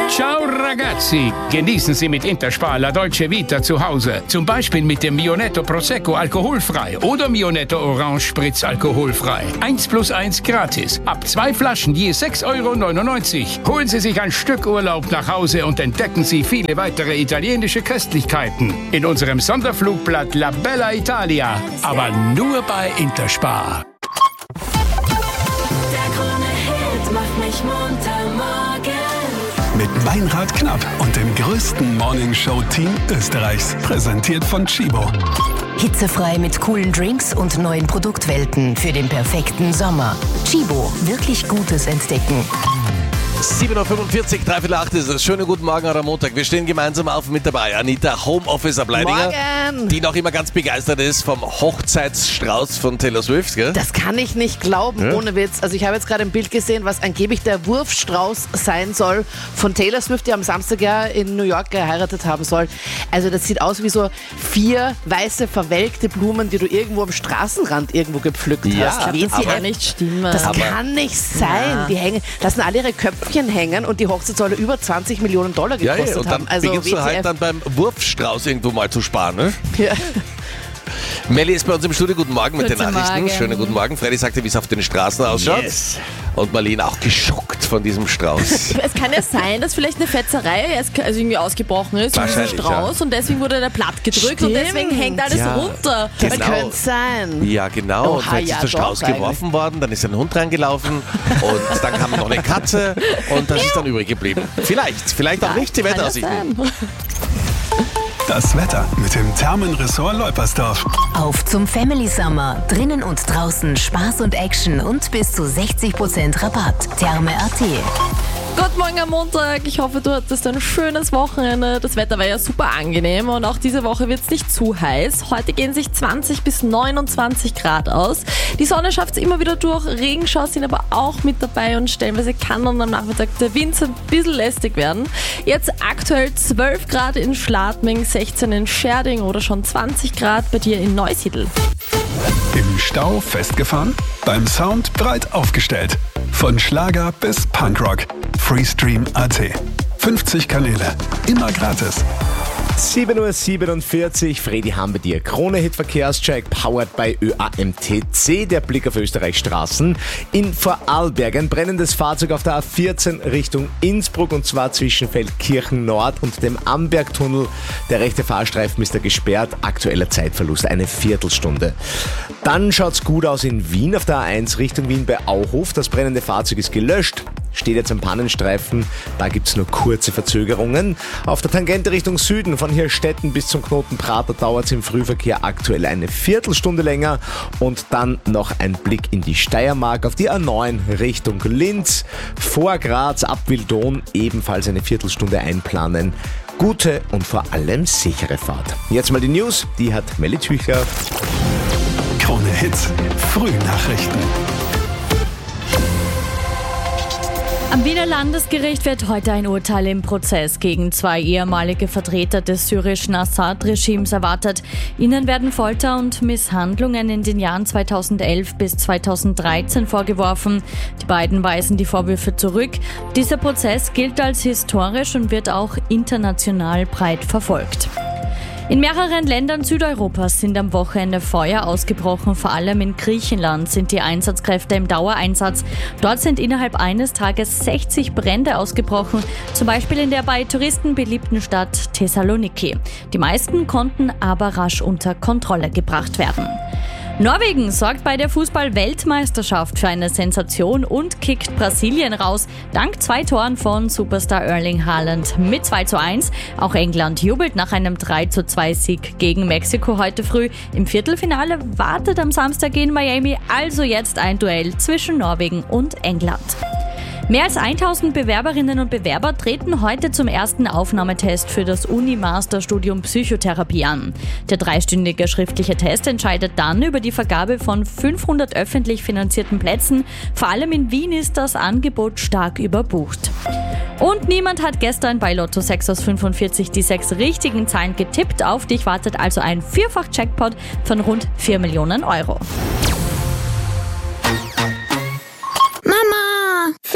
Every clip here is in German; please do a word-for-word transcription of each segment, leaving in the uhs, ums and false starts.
Ciao ragazzi, genießen Sie mit Interspar La Dolce Vita zu Hause. Zum Beispiel mit dem Mionetto Prosecco alkoholfrei oder Mionetto Orange Spritz alkoholfrei. Eins plus eins gratis. Ab zwei Flaschen je sechs Euro neunundneunzig. Holen Sie sich ein Stück Urlaub nach Hause und entdecken Sie viele weitere italienische Köstlichkeiten. In unserem Sonderflugblatt La Bella Italia. Aber nur bei Interspar. Der Krone-Hit macht mich munter morgen. Mit Meinrad Knapp und dem größten Morningshow-Team Österreichs. Präsentiert von Chibo. Hitzefrei mit coolen Drinks und neuen Produktwelten für den perfekten Sommer. Chibo, wirklich Gutes entdecken. sieben Uhr fünfundvierzig, dreiviertel acht ist es. Schönen guten Morgen am Montag. Wir stehen gemeinsam auf mit dabei. Anita, Homeoffice Ableidinger, Morgen. die noch immer ganz begeistert ist vom Hochzeitsstrauß von Taylor Swift, gell? Das kann ich nicht glauben, Ja. ohne Witz. Also ich habe jetzt gerade ein Bild gesehen, was angeblich der Wurfstrauß sein soll von Taylor Swift, die am Samstag ja in New York geheiratet haben soll. Also das sieht aus wie so vier weiße, verwelkte Blumen, die du irgendwo am Straßenrand irgendwo gepflückt Ja, hast. aber- W C F. nicht stimmen. Das Aber- kann nicht sein. Die hängen, lassen alle ihre Köpfchen hängen und die Hochzeit soll über zwanzig Millionen Dollar Ja, gekostet ja, und dann haben. Also beginnst W C du F. halt dann beim Wurfstrauß irgendwo mal zu sparen, ne? Ja. Melli ist bei uns im Studio. Guten Morgen mit den Guten Nachrichten. Morgen. Schönen guten Morgen. Freddy sagte, wie es auf den Straßen ausschaut. Yes. Und Marlene auch geschockt von diesem Strauß. Es kann ja sein, dass vielleicht eine Fetzerei erst also irgendwie ausgebrochen ist, mit diesem Wahrscheinlich, Strauß, und deswegen wurde der platt gedrückt und Stimmt. deswegen hängt alles Ja. runter. Das Genau. könnte sein. Ja, genau. Und Oha, vielleicht ja, ist der Strauß doch, geworfen worden, dann ist ein Hund reingelaufen und dann kam noch eine Katze und das ist dann übrig geblieben. Vielleicht, vielleicht auch nicht die Kann ja Wetteraussichten. sein. Das Wetter mit dem Thermenressort Leupersdorf. Auf zum Family Summer. Drinnen und draußen Spaß und Action und bis zu sechzig Prozent Rabatt. Therme.at. Guten Morgen am Montag. Ich hoffe, du hattest ein schönes Wochenende. Das Wetter war ja super angenehm und auch diese Woche wird es nicht zu heiß. Heute gehen sich zwanzig bis neunundzwanzig Grad aus. Die Sonne schafft es immer wieder durch. Regenschauer sind aber auch mit dabei und stellenweise kann dann am Nachmittag der Wind ein bisschen lästig werden. Jetzt aktuell zwölf Grad in Schladming, sechzehn in Scherding oder schon zwanzig Grad bei dir in Neusiedl. Im Stau festgefahren? Beim Sound breit aufgestellt. Von Schlager bis Punkrock. Freestream Punkt a t. fünfzig Kanäle. Immer gratis. sieben Uhr siebenundvierzig, Fredi haben wir dir. Krone-Hit Verkehrscheck, powered by Ö A M T C. Der Blick auf Österreichs Straßen. In Vorarlberg ein brennendes Fahrzeug auf der A vierzehn Richtung Innsbruck, und zwar zwischen Feldkirchen Nord und dem Ambergtunnel. Der rechte Fahrstreifen ist da gesperrt. Aktueller Zeitverlust eine Viertelstunde. Dann schaut's gut aus in Wien auf der A eins Richtung Wien bei Auhof. Das brennende Fahrzeug ist gelöscht. Steht jetzt am Pannenstreifen, da gibt's nur kurze Verzögerungen. Auf der Tangente Richtung Süden, von Hirstetten bis zum Knoten Prater, dauert's im Frühverkehr aktuell eine Viertelstunde länger. Und dann noch ein Blick in die Steiermark auf die A neun Richtung Linz. Vor Graz ab Wildon ebenfalls eine Viertelstunde einplanen. Gute und vor allem sichere Fahrt. Jetzt mal die News, die hat Melli Tüchler. Krone Hits. Frühnachrichten. Am Wiener Landesgericht wird heute ein Urteil im Prozess gegen zwei ehemalige Vertreter des syrischen Assad-Regimes erwartet. Ihnen werden Folter und Misshandlungen in den Jahren zweitausendelf bis zweitausenddreizehn vorgeworfen. Die beiden weisen die Vorwürfe zurück. Dieser Prozess gilt als historisch und wird auch international breit verfolgt. In mehreren Ländern Südeuropas sind am Wochenende Feuer ausgebrochen. Vor allem in Griechenland sind die Einsatzkräfte im Dauereinsatz. Dort sind innerhalb eines Tages sechzig Brände ausgebrochen, zum Beispiel in der bei Touristen beliebten Stadt Thessaloniki. Die meisten konnten aber rasch unter Kontrolle gebracht werden. Norwegen sorgt bei der Fußball-Weltmeisterschaft für eine Sensation und kickt Brasilien raus, dank zwei Toren von Superstar Erling Haaland mit zwei zu eins. Auch England jubelt nach einem drei zu zwei Sieg gegen Mexiko heute früh. Im Viertelfinale wartet am Samstag in Miami also jetzt ein Duell zwischen Norwegen und England. Mehr als tausend Bewerberinnen und Bewerber treten heute zum ersten Aufnahmetest für das Uni-Master-Studium Psychotherapie an. Der dreistündige schriftliche Test entscheidet dann über die Vergabe von fünfhundert öffentlich finanzierten Plätzen. Vor allem in Wien ist das Angebot stark überbucht. Und niemand hat gestern bei Lotto sechs aus fünfundvierzig die sechs richtigen Zahlen getippt. Auf dich wartet also ein Vierfach-Jackpot von rund vier Millionen Euro. Mama, Felix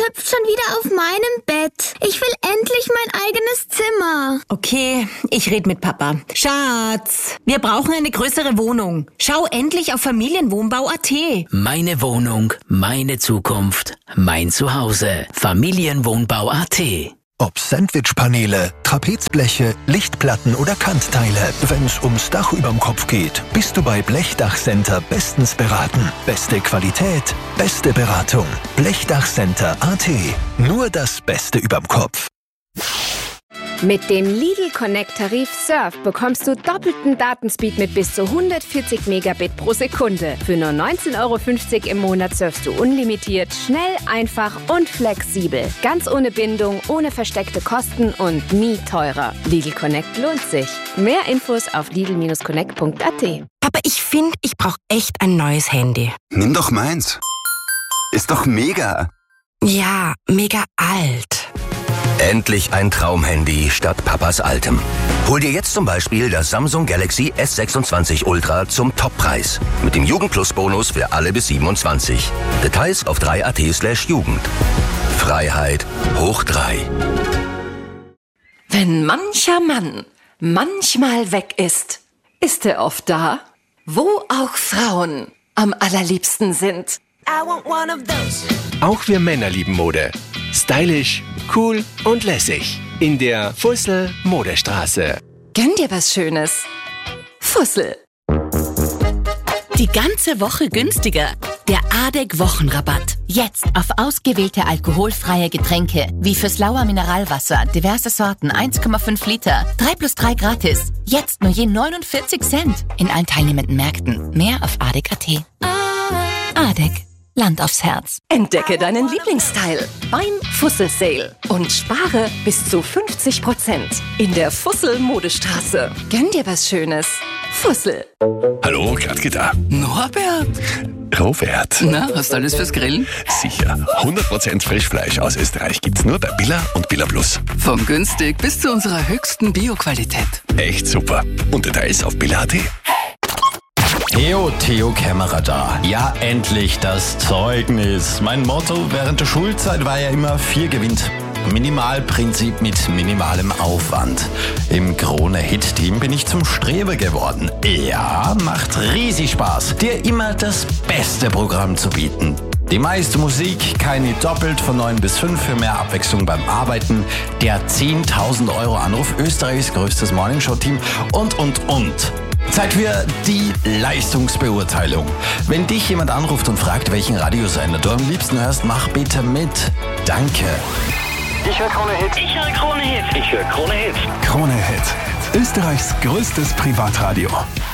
hüpft schon wieder auf meinem Bett. Ich will endlich mein eigenes Zimmer. Okay, ich red mit Papa. Schatz, wir brauchen eine größere Wohnung. Schau endlich auf Familienwohnbau punkt at. Meine Wohnung, meine Zukunft, mein Zuhause. Familienwohnbau punkt at. Ob Sandwichpaneele, Trapezbleche, Lichtplatten oder Kantteile. Wenn's ums Dach überm Kopf geht, bist du bei Blechdachcenter bestens beraten. Beste Qualität, beste Beratung. Blechdachcenter punkt at. Nur das Beste überm Kopf. Mit dem Lidl Connect Tarif Surf bekommst du doppelten Datenspeed mit bis zu hundertvierzig Megabit pro Sekunde. Für nur neunzehn Euro fünfzig im Monat surfst du unlimitiert, schnell, einfach und flexibel. Ganz ohne Bindung, ohne versteckte Kosten und nie teurer. Lidl Connect lohnt sich. Mehr Infos auf lidl Bindestrich connect punkt at. Aber ich finde, ich brauche echt ein neues Handy. Nimm doch meins. Ist doch mega. Ja, mega alt. Endlich ein Traumhandy statt Papas altem. Hol dir jetzt zum Beispiel das Samsung Galaxy S sechsundzwanzig Ultra zum Toppreis. Mit dem Jugend-Plus-Bonus für alle bis siebenundzwanzig. Details auf drei punkt at slash Jugend. Freiheit hoch drei. Wenn mancher Mann manchmal weg ist, ist er oft da, wo auch Frauen am allerliebsten sind. I want one of those. Auch wir Männer lieben Mode. Stylisch, cool und lässig. In der Fussel Modestraße. Gönn dir was Schönes. Fussel. Die ganze Woche günstiger. Der A D E C Wochenrabatt. Jetzt auf ausgewählte alkoholfreie Getränke wie Füßlauer Mineralwasser, diverse Sorten, eins Komma fünf Liter. drei plus drei gratis. Jetzt nur je neunundvierzig Cent. In allen teilnehmenden Märkten. Mehr auf A D E C punkt at. A D E C. Land aufs Herz. Entdecke deinen Lieblingsstyle beim Fussel Sale und spare bis zu fünfzig Prozent in der Fussel Modestraße. Gönn dir was Schönes. Fussel. Hallo, Gradke da. Norbert. Robert. Na, hast du alles fürs Grillen? Sicher. hundert Prozent Frischfleisch aus Österreich gibt's nur bei Billa und Billa Plus. Vom günstig bis zu unserer höchsten Bio-Qualität. Echt super. Und Details auf Billa punkt at. Theo, Theo Kämmerer da. Ja, endlich das Zeugnis. Mein Motto während der Schulzeit war ja immer vier gewinnt. Minimalprinzip mit minimalem Aufwand. Im Krone-Hit-Team bin ich zum Streber geworden. Ja, macht riesig Spaß, dir immer das beste Programm zu bieten. Die meiste Musik, keine doppelt von neun bis fünf für mehr Abwechslung beim Arbeiten, der zehntausend Euro Anruf, Österreichs größtes Morningshow-Team und, und, und. Zeit für die Leistungsbeurteilung. Wenn dich jemand anruft und fragt, welchen Radiosender du am liebsten hörst, mach bitte mit. Danke. Ich höre Krone Hit. Ich höre Krone Hit. Ich höre Krone Hit. Krone Hit. Österreichs größtes Privatradio.